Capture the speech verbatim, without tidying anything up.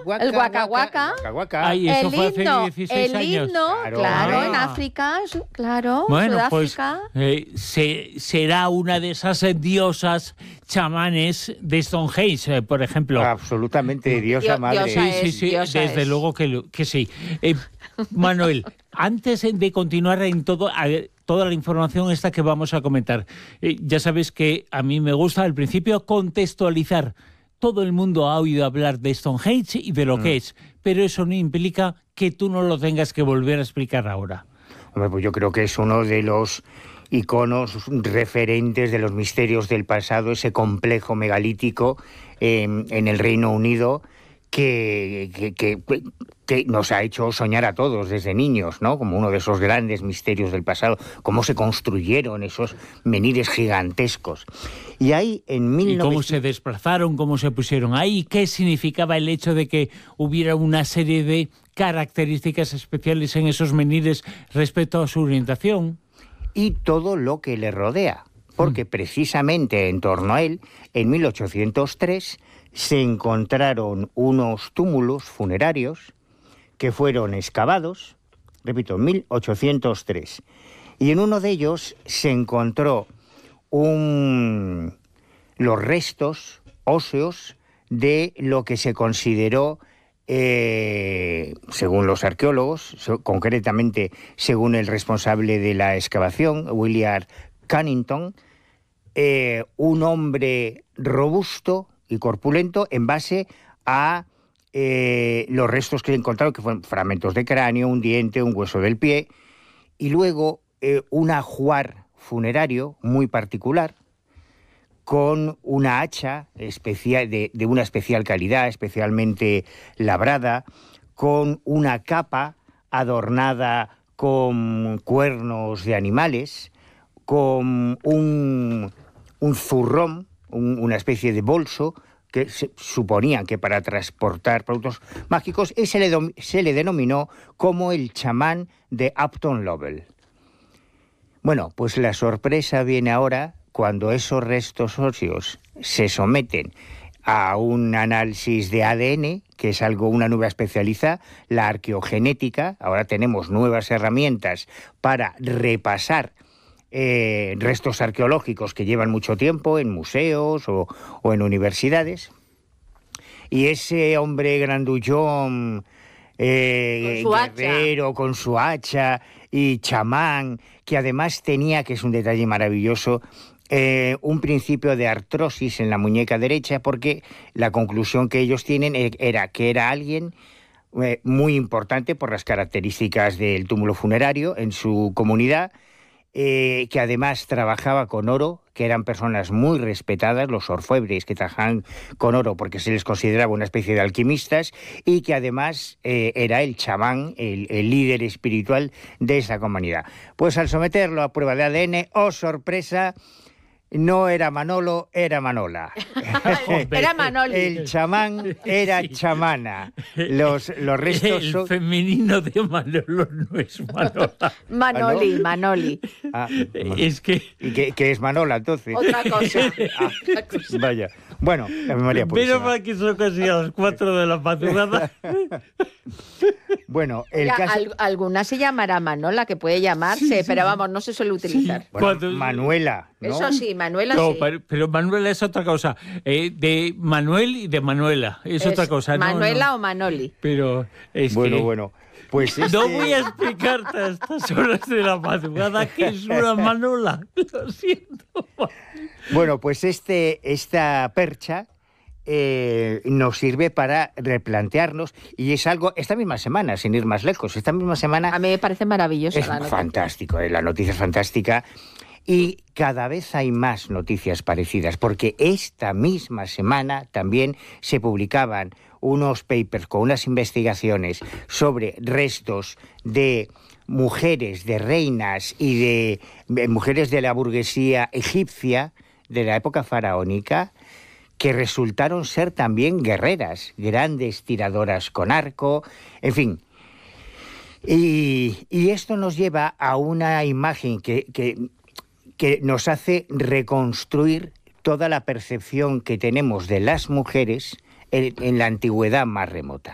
el Waka Waka, Ay, eso el fue himno, hace dieciséis el años. himno, claro, claro Ah. en África, claro, Bueno, Sudáfrica. pues eh, se, será una de esas eh, diosas chamanes de Stonehenge, eh, por ejemplo. Absolutamente, diosa Dio- madre. diosa Sí, es, sí, sí, diosa desde es. luego que, lo- que sí. Eh, Manuel, antes de continuar en todo, a- toda la información esta que vamos a comentar, eh, ya sabes que a mí me gusta al principio contextualizar. Todo el mundo ha oído hablar de Stonehenge y de lo Mm. que es, pero eso no implica que tú no lo tengas que volver a explicar ahora. Hombre, pues yo creo que es uno de los iconos referentes de los misterios del pasado, ese complejo megalítico eh, en el Reino Unido que, que, que, que nos ha hecho soñar a todos desde niños, ¿no? Como uno de esos grandes misterios del pasado, cómo se construyeron esos menires gigantescos. Y ahí en mil novecientos... ¿Y cómo se desplazaron, cómo se pusieron ahí? ¿Qué significaba el hecho de que hubiera una serie de características especiales en esos menires respecto a su orientación? Y todo lo que le rodea, porque precisamente en torno a él, en mil ochocientos tres, se encontraron unos túmulos funerarios que fueron excavados, repito, en mil ochocientos tres, y en uno de ellos se encontró un, los restos óseos de lo que se consideró, eh, según los arqueólogos, so, concretamente según el responsable de la excavación, William Cunnington, eh, un hombre robusto y corpulento en base a eh, los restos que encontraron, que fueron fragmentos de cráneo, un diente, un hueso del pie, y luego eh, un ajuar funerario muy particular, con una hacha especial, de, de una especial calidad, especialmente labrada, con una capa adornada con cuernos de animales, con un, un zurrón, un, una especie de bolso que se suponían que para transportar productos mágicos, y se le, dom, se le denominó como el chamán de Upton Lovell. Bueno, pues la sorpresa viene ahora cuando esos restos óseos se someten a un análisis de A D N, que es algo, una nueva especialidad, la arqueogenética. Ahora tenemos nuevas herramientas para repasar eh, restos arqueológicos que llevan mucho tiempo en museos o, o en universidades. Y ese hombre grandullón, eh, Con su guerrero, hacha. con su hacha y chamán, que además tenía, que es un detalle maravilloso, Eh, un principio de artrosis en la muñeca derecha, porque la conclusión que ellos tienen era que era alguien eh, muy importante por las características del túmulo funerario en su comunidad, eh, que además trabajaba con oro, que eran personas muy respetadas, los orfebres que trabajaban con oro porque se les consideraba una especie de alquimistas, y que además eh, era el chamán, el, el líder espiritual de esa comunidad. Pues al someterlo a prueba de A D N, ¡oh sorpresa!, no era Manolo, era Manola. Era Manoli. El chamán era Sí. chamana. Los, los restos El son... femenino de Manolo no es Manola. Manoli, ¿Ah, no? Manoli. Ah, Es que... ¿Y qué, qué es Manola, entonces? Otra cosa. Ah, Otra cosa. vaya. Bueno, la memoria Pero purísima. para que son casi a las cuatro de la madrugada. Bueno, el Ya, caso... al- alguna se llamará Manola, que puede llamarse, Sí, sí, pero sí. vamos, no se suele utilizar. Bueno, Cuando- Manuela, ¿no? Eso sí, Manuela No, sí. pero, pero Manuela es otra cosa. Eh, de Manuel y de Manuela es, Es otra cosa. no, Manuela no. o Manoli. Pero es Bueno, que... bueno. Pues este... No voy a explicarte a estas horas de la madrugada que es una Manola. Lo siento. Bueno, pues este, esta percha eh, nos sirve para replantearnos, y es algo, esta misma semana, sin ir más lejos, esta misma semana... A mí me parece maravillosa Es la noticia. fantástico, eh, la noticia es fantástica, y cada vez hay más noticias parecidas, porque esta misma semana también se publicaban unos papers con unas investigaciones sobre restos de mujeres, de reinas y de, de mujeres de la burguesía egipcia de la época faraónica, que resultaron ser también guerreras, grandes tiradoras con arco, en fin. Y, y esto nos lleva a una imagen que, que, que nos hace reconstruir toda la percepción que tenemos de las mujeres en, en la antigüedad más remota.